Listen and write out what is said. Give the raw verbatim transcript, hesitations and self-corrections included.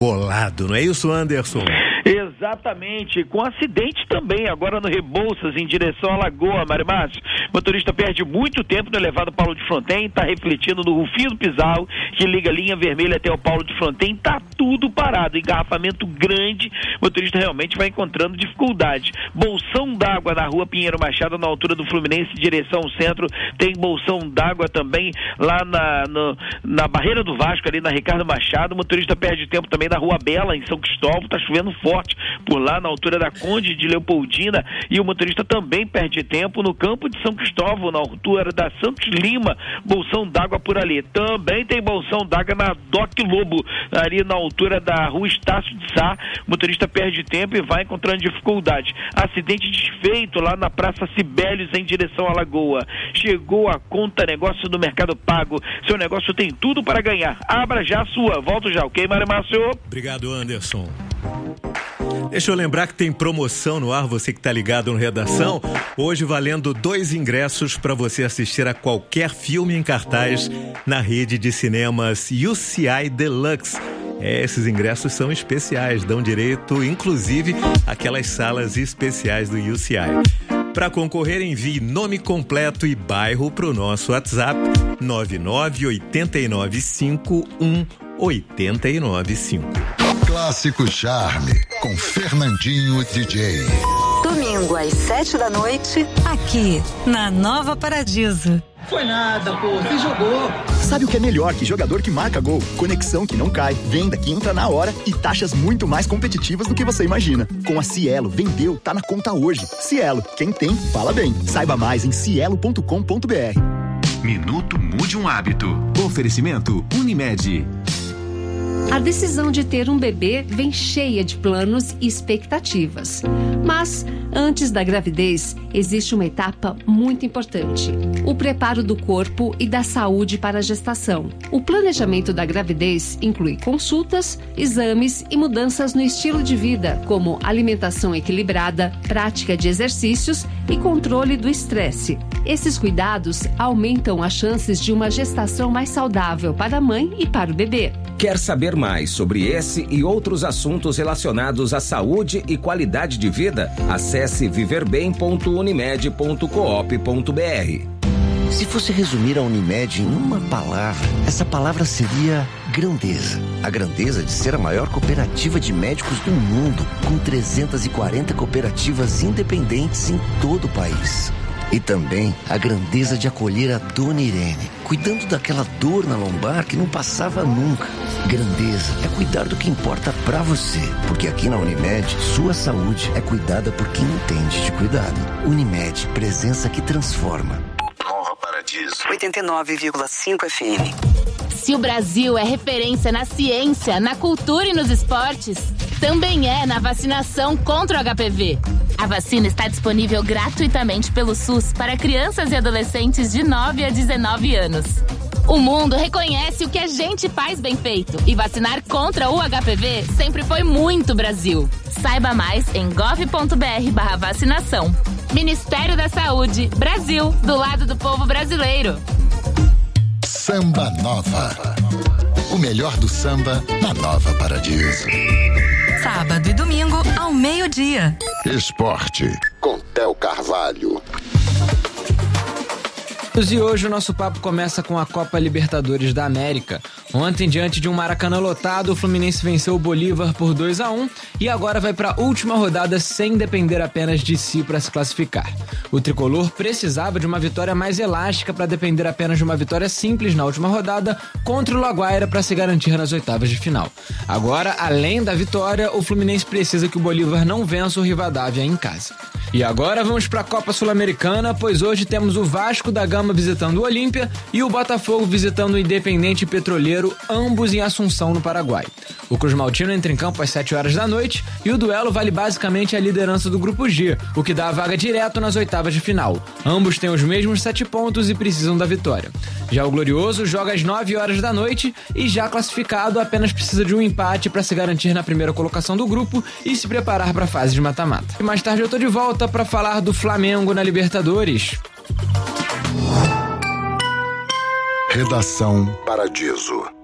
bolado, não é isso, Anderson? Exatamente, com acidente também, agora no Rebouças, em direção à Lagoa, Mário Márcio. O motorista perde muito tempo no elevado Paulo de Fronten, está refletindo no Rufino do Pisau, que liga a linha vermelha até o Paulo de Fronten, está tudo parado, engarrafamento grande, o motorista realmente vai encontrando dificuldade. Bolsão d'água na rua Pinheiro Machado, na altura do Fluminense, direção ao centro, tem bolsão d'água também lá na, no, na Barreira do Vasco, ali na Ricardo Machado. O motorista perde tempo também na Rua Bela, em São Cristóvão, está chovendo forte por lá na altura da Conde de Leopoldina, e o motorista também perde tempo no campo de São Cristóvão, na altura da Santos Lima, bolsão d'água por ali. Também tem bolsão d'água na Doc Lobo, ali na altura da Rua Estácio de Sá. O motorista perde tempo e vai encontrando dificuldade. Acidente desfeito lá na Praça Sibélios, em direção à Lagoa. Chegou a conta negócio do Mercado Pago. Seu negócio tem tudo para ganhar. Abra já a sua. Volto já, ok, Mário Márcio? Obrigado, Anderson. Deixa eu lembrar que tem promoção no ar, você que está ligado no Redação, hoje valendo dois ingressos para você assistir a qualquer filme em cartaz na rede de cinemas U C I Deluxe. É, esses ingressos são especiais, dão direito, inclusive, àquelas salas especiais do U C I. Para concorrer, envie nome completo e bairro para o nosso WhatsApp nove nove oito nove cinco um oito nove cinco. Clássico Charme, com Fernandinho D J. Domingo às sete da noite, aqui na Nova Paradiso. Foi nada, pô, você jogou. Sabe o que é melhor que jogador que marca gol? Conexão que não cai, venda que entra na hora e taxas muito mais competitivas do que você imagina. Com a Cielo, vendeu, tá na conta hoje. Cielo, quem tem, fala bem. Saiba mais em cielo ponto com ponto b r. Minuto Mude um Hábito. Oferecimento Unimed. A decisão de ter um bebê vem cheia de planos e expectativas. Mas, antes da gravidez, existe uma etapa muito importante: o preparo do corpo e da saúde para a gestação. O planejamento da gravidez inclui consultas, exames e mudanças no estilo de vida, como alimentação equilibrada, prática de exercícios e controle do estresse. Esses cuidados aumentam as chances de uma gestação mais saudável para a mãe e para o bebê. Quer saber mais sobre esse e outros assuntos relacionados à saúde e qualidade de vida? Acesse viver bem ponto unimed ponto coop ponto b r. Se fosse resumir a Unimed em uma palavra, essa palavra seria grandeza. A grandeza de ser a maior cooperativa de médicos do mundo, com trezentas e quarenta cooperativas independentes em todo o país. E também a grandeza de acolher a Dona Irene, cuidando daquela dor na lombar que não passava nunca. Grandeza é cuidar do que importa pra você, porque aqui na Unimed, sua saúde é cuidada por quem entende de cuidado. Unimed, presença que transforma. Nova Paradiso. oitenta e nove vírgula cinco F M. Se o Brasil é referência na ciência, na cultura e nos esportes, também é na vacinação contra o H P V. A vacina está disponível gratuitamente pelo SUS para crianças e adolescentes de nove a dezenove anos. O mundo reconhece o que a gente faz bem feito, e vacinar contra o H P V sempre foi muito Brasil. Saiba mais em gov ponto b r barra vacinação. Ministério da Saúde, Brasil, do lado do povo brasileiro. Samba Nova. O melhor do samba na Nova Paradiso. Sábado e domingo ao meio-dia. Esporte com Theo Carvalho. E hoje o nosso papo começa com a Copa Libertadores da América. Ontem, diante de um Maracanã lotado, o Fluminense venceu o Bolívar por dois a um e agora vai para a última rodada sem depender apenas de si para se classificar. O tricolor precisava de uma vitória mais elástica para depender apenas de uma vitória simples na última rodada contra o Laguaira para se garantir nas oitavas de final. Agora, além da vitória, o Fluminense precisa que o Bolívar não vença o Rivadavia em casa. E agora vamos para a Copa Sul-Americana, pois hoje temos o Vasco da Gama visitando o Olímpia e o Botafogo visitando o Independente Petroleiro, ambos em Assunção, no Paraguai. O Cruz Maltino entra em campo às sete horas da noite e o duelo vale basicamente a liderança do Grupo G, o que dá a vaga direto nas oitavas de final. Ambos têm os mesmos sete pontos e precisam da vitória. Já o Glorioso joga às nove horas da noite e, já classificado, apenas precisa de um empate para se garantir na primeira colocação do grupo e se preparar para a fase de mata-mata. E mais tarde eu tô de volta para falar do Flamengo na Libertadores. Redação Paradiso.